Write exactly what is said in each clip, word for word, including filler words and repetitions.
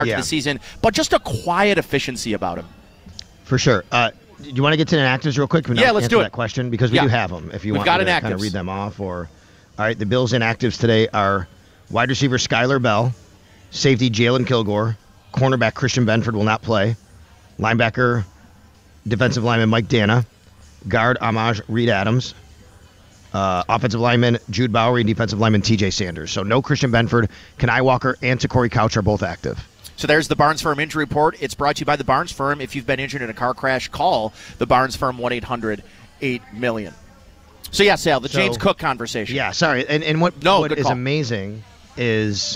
yeah. to the season, but just a quiet efficiency about him. For sure. Uh, do you want to get to the inactives real quick? Yeah, let's answer do it. That question because we yeah. do have them. If you We've want got me to inactives. kind of read them off, or all right, the Bills' inactives today are wide receiver Skylar Bell, safety Jalen Kilgore, cornerback Christian Benford will not play, linebacker, defensive lineman Mike Dana, guard Amaj Reed Adams, uh, offensive lineman Jude Bowery, and defensive lineman T J Sanders. So no Christian Benford. Kenai Walker and Takori Couch are both active. So there's the Barnes Firm injury report. It's brought to you by the Barnes Firm. If you've been injured in a car crash, call the Barnes Firm, one eight hundred eight million. So, yeah, Sal, the so, James Cook conversation. Yeah, sorry. And, and what, no, what is call. amazing is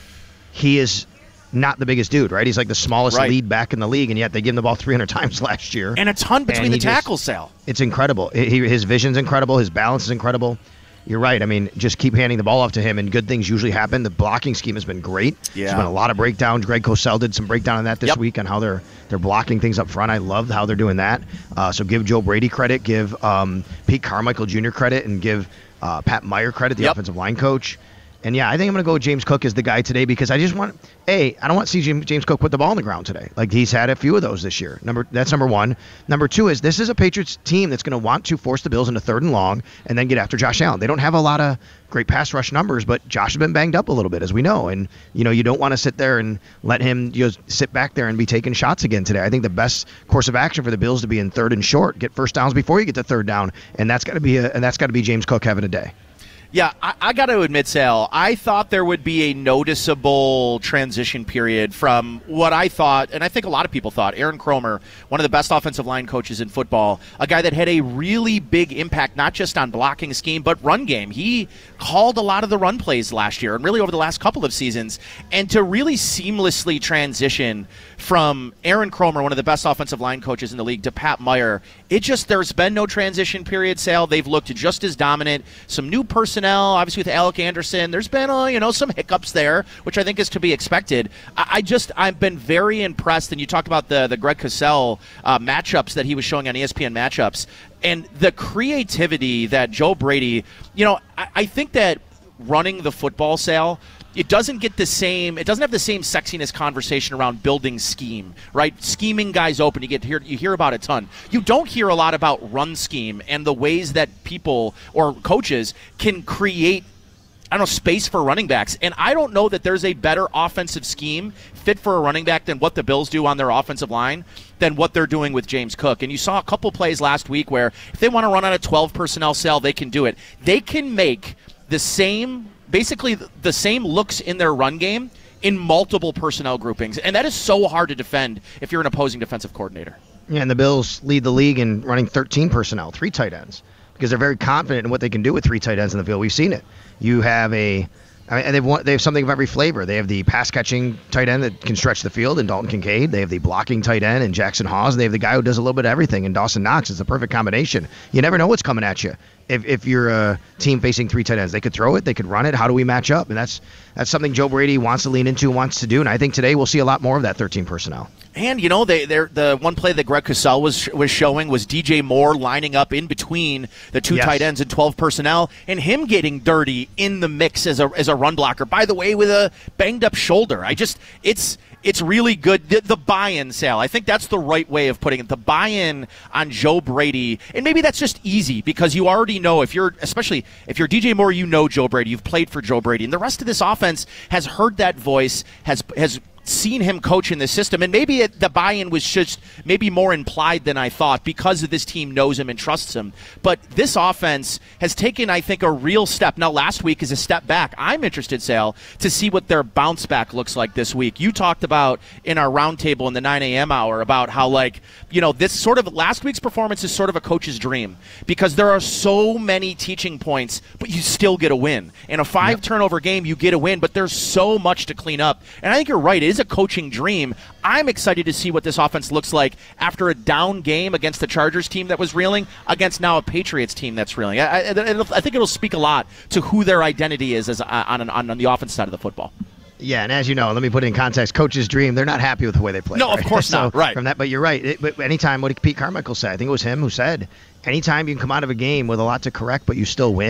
he is not the biggest dude, right? He's like the smallest right. lead back in the league, and yet they gave him the ball three hundred times last year. And a ton between the tackles, just, Sal. It's incredible. He, his vision's incredible. His balance is incredible. You're right. I mean, just keep handing the ball off to him, and good things usually happen. The blocking scheme has been great. Yeah. There's been a lot of breakdowns. Greg Cosell did some breakdown on that this yep. week on how they're they're blocking things up front. I love how they're doing that. Uh, so give Joe Brady credit, give um, Pete Carmichael Junior credit, and give uh, Pat Meyer credit, the yep. offensive line coach. And, yeah, I think I'm going to go with James Cook as the guy today because I just want – A, I don't want to see James, James Cook put the ball on the ground today. Like, he's had a few of those this year. Number That's number one. Number two is this is a Patriots team that's going to want to force the Bills into third and long and then get after Josh Allen. They don't have a lot of great pass rush numbers, but Josh has been banged up a little bit, as we know. And, you know, you don't want to sit there and let him just sit back there and be taking shots again today. I think the best course of action for the Bills to be in third and short, get first downs before you get to third down, and that's got to be a, and that's got to be James Cook having a day. Yeah, I, I got to admit, Sal, I thought there would be a noticeable transition period from what I thought, and I think a lot of people thought, Aaron Kromer, one of the best offensive line coaches in football, a guy that had a really big impact, not just on blocking scheme, but run game. He called a lot of the run plays last year and really over the last couple of seasons. And to really seamlessly transition from Aaron Kromer, one of the best offensive line coaches in the league, to Pat Meyer, it just, there's been no transition period, Sal. They've looked just as dominant. Some new personnel. Obviously with Alec Anderson, there's been uh, you know some hiccups there, which I think is to be expected. I, I just I've been very impressed, and you talked about the the Greg Cosell uh, matchups that he was showing on E S P N matchups, and the creativity that Joe Brady. You know, I, I think that running the football, Sal, it doesn't get the same, it doesn't have the same sexiness conversation around building scheme, right? Scheming guys open, you get to hear, you hear about a ton. You don't hear a lot about run scheme and the ways that people or coaches can create, I don't know, space for running backs. And I don't know that there's a better offensive scheme fit for a running back than what the Bills do on their offensive line than what they're doing with James Cook. And you saw a couple plays last week where if they want to run on a twelve personnel cell, they can do it. They can make the same basically the same looks in their run game in multiple personnel groupings. And that is so hard to defend if you're an opposing defensive coordinator. Yeah, and the Bills lead the league in running thirteen personnel, three tight ends, because they're very confident in what they can do with three tight ends in the field. We've seen it. You have a I mean, and they've won, they have something of every flavor. They have the pass-catching tight end that can stretch the field in Dalton Kincaid. They have the blocking tight end in Jackson Hawes. They have the guy who does a little bit of everything in Dawson Knox. It's a perfect combination. You never know what's coming at you. If if you're a team facing three tight ends, they could throw it, they could run it. How do we match up? And that's that's something Joe Brady wants to lean into and wants to do. And I think today we'll see a lot more of that thirteen personnel. And, you know, they they're, the one play that Greg Cosell was was showing was D J Moore lining up in between the two yes. tight ends and twelve personnel, and him getting dirty in the mix as a as a run blocker. By the way, with a banged up shoulder. I just it's it's really good. The, the buy-in, Sal, I think that's the right way of putting it. The buy-in on Joe Brady, and maybe that's just easy because you already know if you're, especially if you're D J Moore, you know Joe Brady. You've played for Joe Brady, and the rest of this offense has heard that voice, has has. seen him coach in the system, and maybe it, the buy-in was just maybe more implied than I thought because of this team knows him and trusts him. But this offense has taken, I think, a real step. Now, last week is a step back. I'm interested, Sal, to see what their bounce back looks like this week. You talked about in our roundtable in the nine a.m. hour about how, like, you know, this sort of last week's performance is sort of a coach's dream because there are so many teaching points, but you still get a win. In a five-turnover yep. game, you get a win, but there's so much to clean up. And I think you're right. It is a coaching dream. I'm excited to see what this offense looks like after a down game against the Chargers team that was reeling against now a Patriots team that's reeling. I, I, I think it'll speak a lot to who their identity is as on, on, on the offense side of the football. Yeah, and as you know, let me put it in context, coach's dream, they're not happy with the way they play. No, right? of course so not. Right. From that, but you're right. It, but anytime, what did Pete Carmichael say? I think it was him who said, anytime you can come out of a game with a lot to correct, but you still win,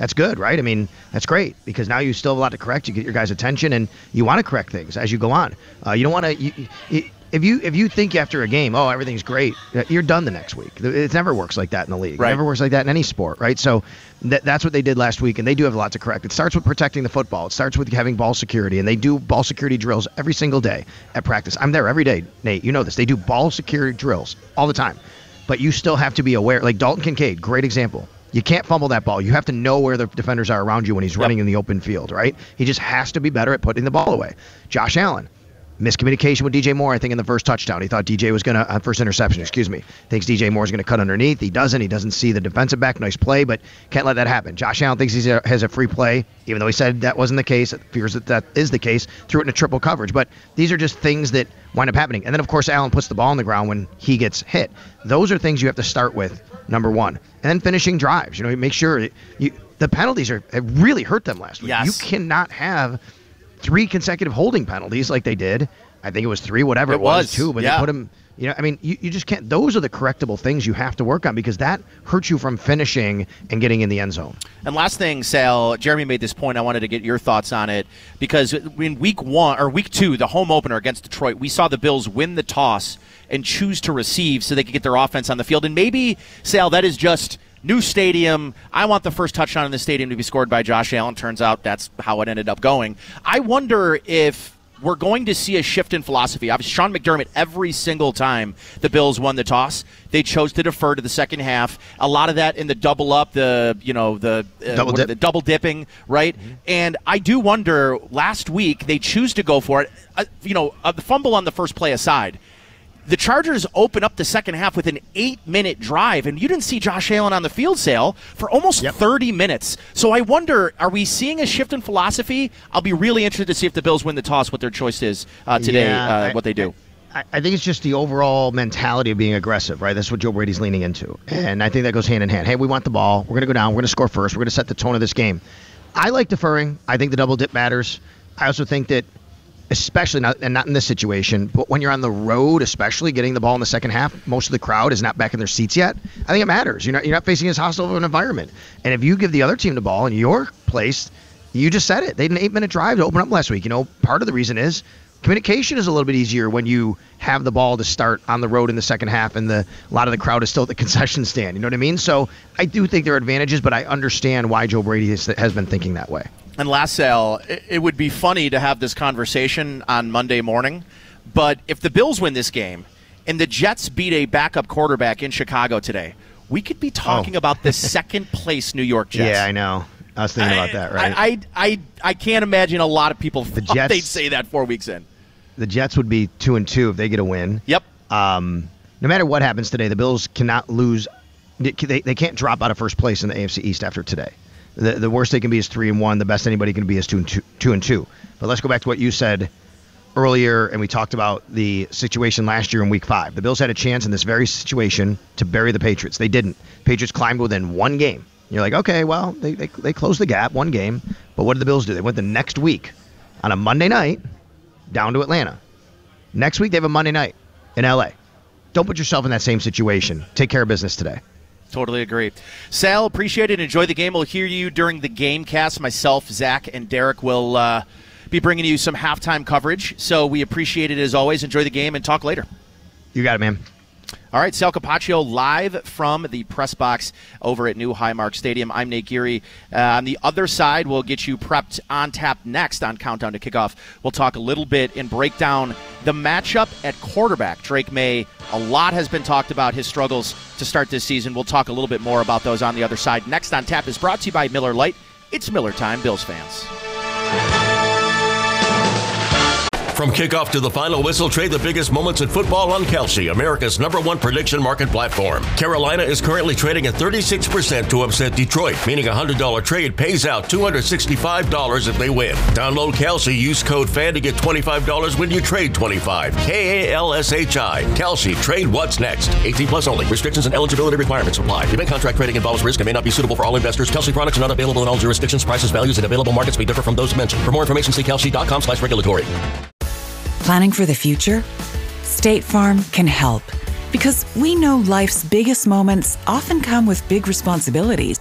That's good, right? I mean, that's great because now you still have a lot to correct. You get your guys' attention, and you want to correct things as you go on. Uh, you don't want to. You, you, if you if you think after a game, oh, everything's great, you're done the next week. It never works like that in the league. Right. It never works like that in any sport, right? So th- that's what they did last week, and they do have a lot to correct. It starts with protecting the football. It starts with having ball security, and they do ball security drills every single day at practice. I'm there every day, Nate. You know this. They do ball security drills all the time, but you still have to be aware. Like Dalton Kincaid, great example. You can't fumble that ball. You have to know where the defenders are around you when he's running yep. in the open field, right? He just has to be better at putting the ball away. Josh Allen. Miscommunication with D J Moore, I think, in the first touchdown. He thought D J was going to, uh, first interception, excuse me. Thinks D J Moore's going to cut underneath. He doesn't. He doesn't see the defensive back. Nice play, but can't let that happen. Josh Allen thinks he has a free play, even though he said that wasn't the case. It fears that that is the case. Threw it in a triple coverage. But these are just things that wind up happening. And then, of course, Allen puts the ball on the ground when he gets hit. Those are things you have to start with, number one. And then finishing drives. You know, make sure you, the penalties are have really hurt them last week. Yes. You cannot have three consecutive holding penalties like they did. I think it was three, whatever it, it was, was, two, but yeah. they put him, you know, I mean, you, you just can't, those are the correctable things you have to work on because that hurts you from finishing and getting in the end zone. And last thing, Sal, Jeremy made this point. I wanted to get your thoughts on it because in week one or week two, the home opener against Detroit, we saw the Bills win the toss and choose to receive so they could get their offense on the field. And maybe, Sal, that is just new stadium. I want the first touchdown in the stadium to be scored by Josh Allen. Turns out that's how it ended up going. I wonder if we're going to see a shift in philosophy. Obviously, Sean McDermott, every single time the Bills won the toss, they chose to defer to the second half. A lot of that in the double up, the you know the uh, double, dip. the double dipping, right? Mm-hmm. And I do wonder. Last week they choose to go for it. Uh, you know, uh, the fumble on the first play aside. The Chargers open up the second half with an eight-minute drive, and you didn't see Josh Allen on the field, Sale, for almost yep. thirty minutes. So I wonder, are we seeing a shift in philosophy? I'll be really interested to see if the Bills win the toss, what their choice is uh, today, yeah, uh, I, what they do. I, I think it's just the overall mentality of being aggressive, right? That's what Joe Brady's leaning into, and I think that goes hand in hand. Hey, we want the ball. We're going to go down. We're going to score first. We're going to set the tone of this game. I like deferring. I think the double dip matters. I also think that especially not, and not in this situation, but when you're on the road, especially getting the ball in the second half, most of the crowd is not back in their seats yet. I think it matters. You're not you're not facing as hostile of an environment. And if you give the other team the ball in your place, you just said it. They had an eight-minute drive to open up last week. You know, part of the reason is communication is a little bit easier when you have the ball to start on the road in the second half, and the a lot of the crowd is still at the concession stand. You know what I mean? So I do think there are advantages, but I understand why Joe Brady has, has been thinking that way. And last, Sal, it would be funny to have this conversation on Monday morning, but if the Bills win this game and the Jets beat a backup quarterback in Chicago today, we could be talking oh. about the second-place New York Jets. Yeah, I know. I was thinking I, about that, right? I, I I I can't imagine a lot of people the thought Jets, they'd say that four weeks in. The Jets would be two and two if they get a win. Yep. Um, no matter what happens today, the Bills cannot lose. They, they can't drop out of first place in the A F C East after today. The the worst they can be is three and one. The best anybody can be is two and two, two and two. But let's go back to what you said earlier, and we talked about the situation last year in Week Five. The Bills had a chance in this very situation to bury the Patriots. They didn't. Patriots climbed within one game. You're like, okay, well, they, they they closed the gap, one game. But what did the Bills do? They went the next week on a Monday night down to Atlanta. Next week they have a Monday night in L A. Don't put yourself in that same situation. Take care of business today. Totally agree. Sal, appreciate it. Enjoy the game. We'll hear you during the game cast. Myself, Zach, and Derek will uh, be bringing you some halftime coverage. So we appreciate it as always. Enjoy the game and talk later. You got it, man. All right, Sal Capaccio live from the press box over at New Highmark Stadium. I'm Nate Geary. Uh, on the other side, we'll get you prepped on tap next on Countdown to Kickoff. We'll talk a little bit and break down the matchup at quarterback. Drake May, a lot has been talked about his struggles to start this season. We'll talk a little bit more about those on the other side. Next on tap is brought to you by Miller Lite. It's Miller time, Bills fans. From kickoff to the final whistle, trade the biggest moments in football on Kalshi, America's number one prediction market platform. Carolina is currently trading at thirty-six percent to upset Detroit, meaning a one hundred dollars trade pays out two hundred sixty-five dollars if they win. Download Kalshi, use code FAN to get twenty-five dollars when you trade twenty-five dollars. K A L S H I. Kalshi, trade what's next. eighteen plus only. Restrictions and eligibility requirements apply. Event contract trading involves risk and may not be suitable for all investors. Kalshi products are not available in all jurisdictions. Prices, values, and available markets may differ from those mentioned. For more information, see kalshi.com slash regulatory. Planning for the future? State Farm can help, because we know life's biggest moments often come with big responsibilities.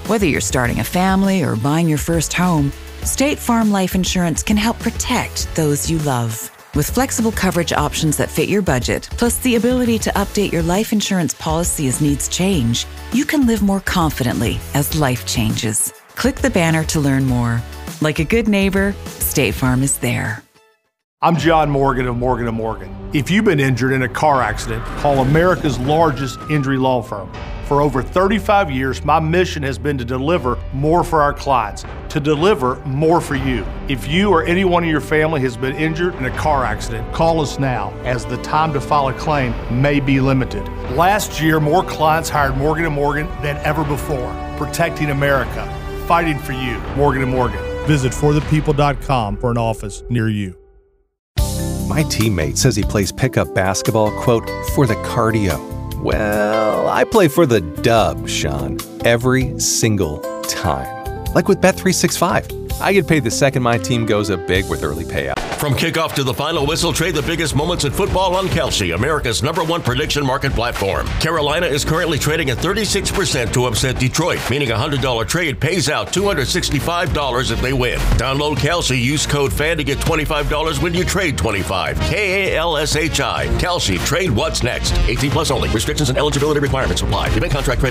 Whether you're starting a family or buying your first home, State Farm Life Insurance can help protect those you love. With flexible coverage options that fit your budget, plus the ability to update your life insurance policy as needs change, you can live more confidently as life changes. Click the banner to learn more. Like a good neighbor, State Farm is there. I'm John Morgan of Morgan and Morgan. If you've been injured in a car accident, call America's largest injury law firm. For over thirty-five years, my mission has been to deliver more for our clients, to deliver more for you. If you or anyone in your family has been injured in a car accident, call us now, as the time to file a claim may be limited. Last year, more clients hired Morgan and Morgan than ever before, protecting America, fighting for you. Morgan and Morgan. Visit for the people dot com for an office near you. My teammate says he plays pickup basketball, quote, for the cardio. Well, I play for the dub, Sean, every single time. Like with Bet three sixty-five. I get paid the second my team goes up big with early payout. From kickoff to the final whistle, trade the biggest moments in football on Kelsey, America's number one prediction market platform. Carolina is currently trading at thirty-six percent to upset Detroit, meaning a one hundred dollars trade pays out two hundred sixty-five dollars if they win. Download Kelsey, use code FAN to get twenty-five dollars when you trade twenty-five dollars. K A L S H I. Kelsey, trade what's next. eighteen plus only. Restrictions and eligibility requirements apply. Event contract credit.